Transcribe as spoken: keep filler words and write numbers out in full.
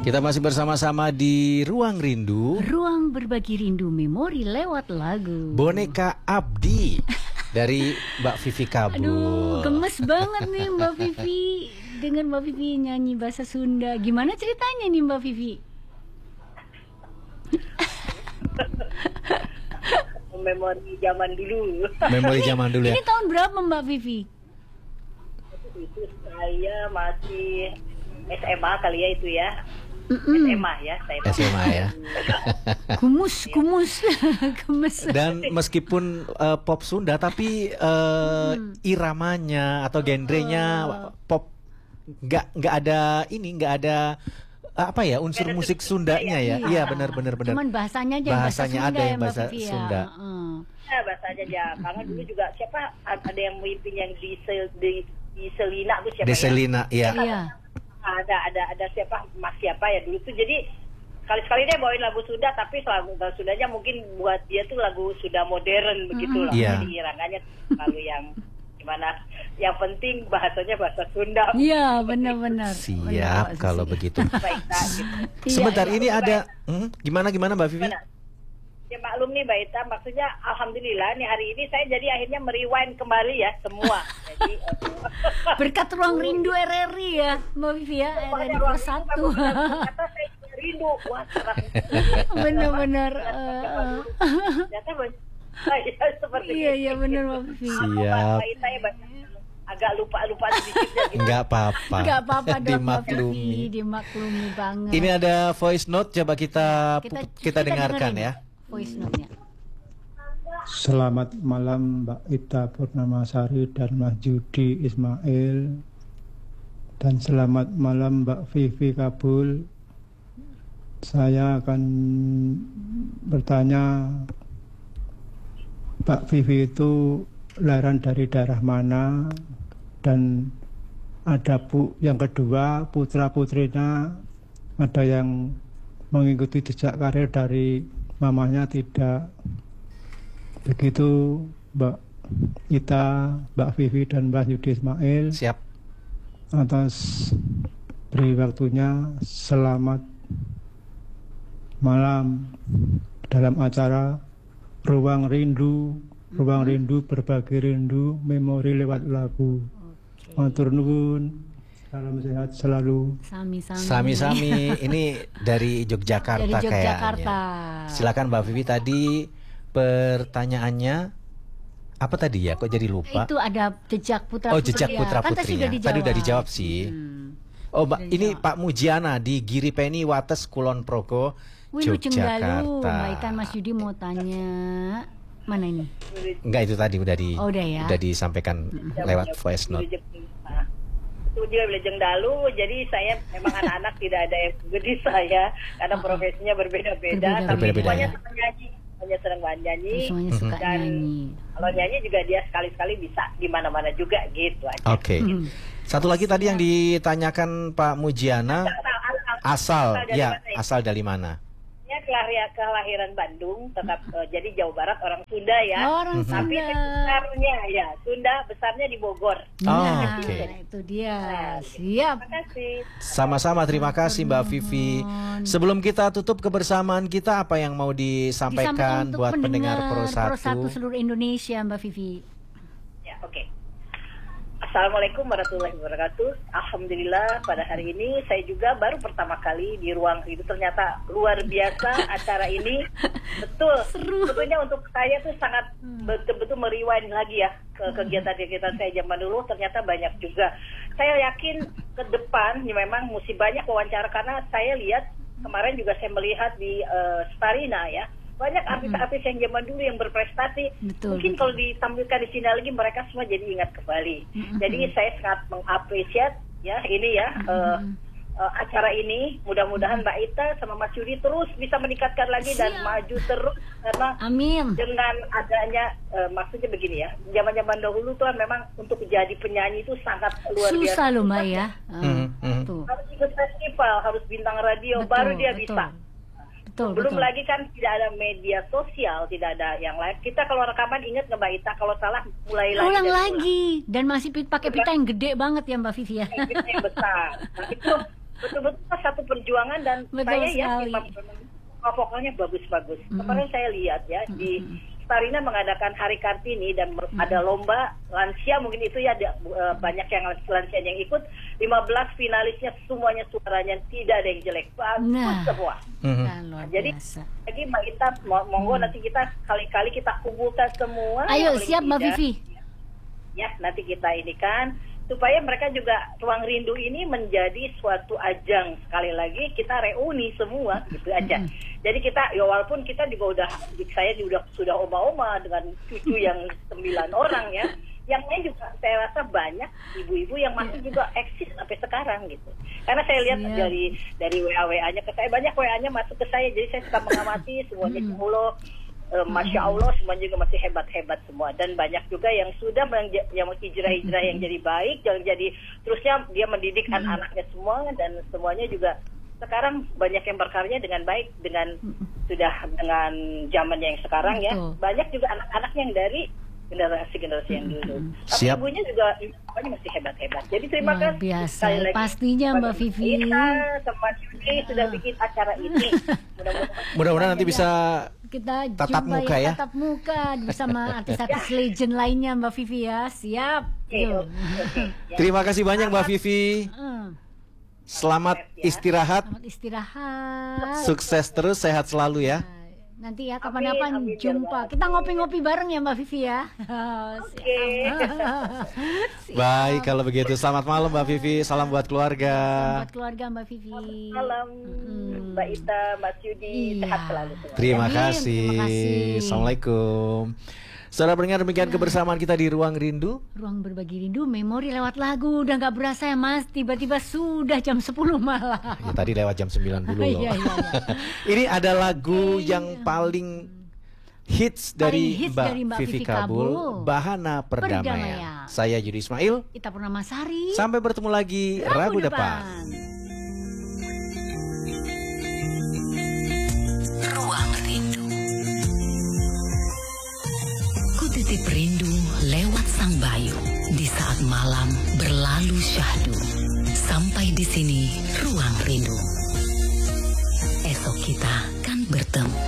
Kita masih bersama-sama di Ruang Rindu. Ruang berbagi rindu memori lewat lagu. Boneka Abdi dari Mbak Vivi Kabul. Aduh, gemes banget nih Mbak Vivi. Dengan Mbak Vivi nyanyi bahasa Sunda. Gimana ceritanya nih Mbak Vivi? Memori zaman dulu. Memori zaman dulu ya. Ini tahun berapa Mbak Vivi? Itu saya masih S M A kali ya itu ya. Mm-mm. S M A ya saya. S M A ya. Kumus, kumus, gemes. Dan meskipun uh, pop Sunda, tapi uh, hmm. iramanya atau genrenya uh. pop nggak nggak ada ini nggak ada apa ya unsur Beda musik Sundanya ya. Iya benar benar benar. Cuman bahasanya aja bahasanya bahasa ada yang Sunda bahasa ya, Mbak Vivi, Sunda. Ya. Uh. Ya bahasanya aja. Karena dulu juga siapa ada yang mimpin yang di sel, di, di Selina tuh siapa Deselina, ya? ya. Iya. Ada ada ada siapa Mas siapa ya dulu tuh. Jadi sekali-sekali dia bawain lagu Sunda tapi lagu Sundanya mungkin buat dia tuh lagu Sunda modern begitu loh. Yeah. Jadi irangannya lalu yang gimana? Yang penting bahasanya bahasa Sunda. Iya, benar-benar. Siap kalau begitu. Baik, nah, gitu. Sebentar Iya, ini iya. ada hmm, gimana gimana Mbak Vivi? Gimana? Ya maklum nih Mbak Ita, maksudnya alhamdulillah nih hari ini saya jadi akhirnya merewind kembali ya semua. Jadi Berkat Ruang Rindu R R I ya Mbak Vivi ya, R R I plus satu. Kata saya rindu, wah serah. Benar-benar. Uh, Ternyata banyak saya seperti iya iya benar Mbak Vivi. Siap. Mbak Ita ya banyak agak lupa-lupa sedikitnya gitu. Enggak apa-apa. Enggak apa-apa dong Mbak Dimaklumi. Vivi, dimaklumi banget. Ini ada voice note, coba kita kita, Kita- kita kita dengarkan dengerin. ya. Voice note-nya. Selamat malam Mbak Ita Purnamasari dan Mas Yudi Ismail. Dan selamat malam Mbak Vivi Kabul. Saya akan bertanya, Mbak Vivi itu lahiran dari daerah mana? Dan ada bu yang kedua, putra-putrinya ada yang mengikuti jejak karir dari mamanya tidak? Begitu Mbak Ita, Mbak Vivi dan Mbak Yudi Ismail. Siap. Atas beri waktunya, selamat malam dalam acara Ruang Rindu, Ruang Rindu berbagi rindu, memori lewat lagu. Matur nuwun, salam sehat selalu. Sami-sami. Sami-sami. Ini dari Yogyakarta, Dari Yogyakarta. kayaknya. Silakan Mbak Vivi, tadi pertanyaannya apa tadi ya? Kok jadi lupa? Itu ada jejak putra Oh, jejak putri ya. putra Kan tadi putrinya. udah dijawab. Tadi udah dijawab sih. Hmm. Oh, Mbak, Udah ini dijawab. Pak Mujiana di Giripeni Wates Kulon Progo, Wih, Luceng Dalu. Yogyakarta. Mbak Ita, Mas Yudi mau tanya. Mana ini? Enggak, itu tadi udah di Oh, udah ya. udah disampaikan lewat voice note. Nah, itu juga Wilujeng Dalu, jadi saya memang anak-anak tidak ada yang gede saya karena profesinya berbeda-beda, Berbeda-beda. tapi Berbeda-beda, semuanya ya. senang nyanyi, semuanya senang nyanyi. Semuanya suka Dan nyanyi. kalau nyanyi juga dia sekali-sekali bisa di mana-mana juga gitu aja. Oke. Hmm. Satu lagi tadi yang ditanyakan Pak Mujiana, asal, dari ya, mana ya? asal dari mana? Ya, kelahir- kelahiran Bandung, tetap eh, jadi Jawa Barat orang Sunda ya. Oh, orang Tapi Sunda. besarnya ya, Sunda besarnya di Bogor. Nah, oke. itu dia. Nah, Siap. Terima kasih. Sama-sama, terima kasih Mbak Vivi. Sebelum kita tutup kebersamaan kita, apa yang mau disampaikan Disampaikan untuk buat pendengar Pro Pro satu? seluruh Indonesia, Mbak Vivi. Ya, oke. Assalamualaikum warahmatullahi wabarakatuh. Alhamdulillah pada hari ini saya juga baru pertama kali di ruang itu, ternyata luar biasa acara ini. Betul. Seru. Sebetulnya untuk saya tuh sangat betul-betul merewind lagi ya ke kegiatan-kegiatan saya zaman dulu, ternyata banyak juga. Saya yakin ke depan ya memang mesti banyak wawancara karena saya lihat kemarin juga saya melihat di uh, Starina ya. Banyak artis-artis yang zaman dulu yang berprestasi. Betul, Mungkin betul. kalau ditampilkan di sini lagi mereka semua jadi ingat kembali. Jadi saya sangat mengapresiasi ya ini ya uh, uh, acara ini. Mudah-mudahan Mbak Ita sama Mas Yudi terus bisa meningkatkan lagi dan Siap. maju terus karena Amin. dengan adanya uh, maksudnya begini ya. Zaman-zaman dahulu tuh kan memang untuk jadi penyanyi itu sangat luar biasa. Susah loh Mbak ya. Hmm, hmm. Tuh. Harus ikut festival, harus bintang radio, Betul, baru dia betul. bisa. Betul, Belum betul. lagi kan tidak ada media sosial, tidak ada yang lain. Kita kalau rekaman ingat nggak Mbak Ita, kalau salah mulai lagi. Ulang dari lagi dan masih pit- pakai pita yang gede banget ya Mbak Vivi ya. ulang. Yang besar. Nah, itu betul-betul satu perjuangan dan Betul saya sekali. ya vokalnya bagus-bagus. Mm-hmm. Kemarin saya lihat ya mm-hmm. di Starina mengadakan Hari Kartini dan mm-hmm. ada lomba lansia, mungkin itu ya ada, uh, banyak yang lansia yang ikut. lima belas finalisnya semuanya suaranya tidak ada yang jelek, bagus nah. semua. Mm-hmm. Nah, jadi lagi Mbak Ita, monggo hmm. nanti kita kali-kali kita kumpulkan semua. Ayo siap Mbak Vivi. Ya nanti kita ini kan supaya mereka juga Ruang Rindu ini menjadi suatu ajang, sekali lagi kita reuni semua gitu aja. Jadi kita ya walaupun kita juga udah saya juga sudah oma-oma dengan cucu yang sembilan orang ya. Yang lain juga saya rasa banyak ibu-ibu yang masih juga eksis sampai sekarang gitu. Karena saya lihat yeah. dari dari W A W A-nya ke saya, banyak W A-nya masuk ke saya, jadi saya suka mengamati semuanya hmm. Allah, uh, Masya Allah semuanya juga masih hebat-hebat semua, dan banyak juga yang sudah menja- yang hijrah-hijrah yang jadi baik, yang jadi terusnya dia mendidik hmm. anak-anaknya semua, dan semuanya juga sekarang banyak yang berkarya dengan baik dengan hmm. sudah dengan zamannya yang sekarang. Betul. Ya banyak juga anak-anak yang dari generasi-generasi yang dulu. Tapi siap. Ibunya juga ibunya masih hebat-hebat. Jadi terima Luar kasih. Biasa. Pastinya Mbak Vivi. Kita sama Yudi sudah bikin acara ini. Mudah-mudahan nanti bisa kita tatap jumpa muka ya. Tatap muka bersama artis-artis legend lainnya Mbak Vivi ya. Siap. Okay, okay, okay. Terima kasih banyak Mbak Vivi. Selamat istirahat. Selamat istirahat. Sukses terus, sehat selalu ya. Nanti ya kapan-kapan jumpa. Kita ngopi-ngopi bareng ya Mbak Vivi ya. Oke. Okay. Baik kalau begitu. Selamat malam Mbak Vivi. Salam buat keluarga. Salam buat keluarga Mbak Vivi. Salam hmm. Mbak Ita, Mas Yudi. Iya. Sehat selalu. Terima kasih. Terima kasih. Assalamualaikum. Saudara pendengar, demikian kebersamaan kita di Ruang Rindu. Ruang berbagi rindu, memori lewat lagu. Udah gak berasa ya Mas, tiba-tiba sudah jam sepuluh malam. Ya, tadi lewat jam sembilan dulu loh. Iya, iya, iya. Ini ada lagu okay. yang paling hits dari, hits Mbak, dari Mbak Vivi Kabul, Bahana Perdamaian. Perdamaian. Saya Yudi Ismail. Ita Purnamasari. Sampai bertemu lagi Rabu, Rabu depan. depan. Ruang Rindu. Titip rindu lewat sang bayu di saat malam berlalu syahdu. Sampai di sini Ruang Rindu. Esok kita kan bertemu.